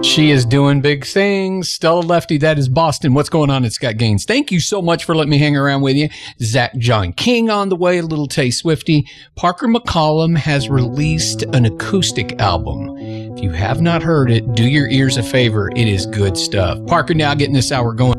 She is doing big things. Stella Lefty, that is Boston. What's going on? It's Scott Gaines. Thank you so much for letting me hang around with you. Zach John King on the way, Little Tay Swifty. Parker McCollum has released an acoustic album. If you have not heard it, do your ears a favor. It is good stuff. Parker now getting this hour going.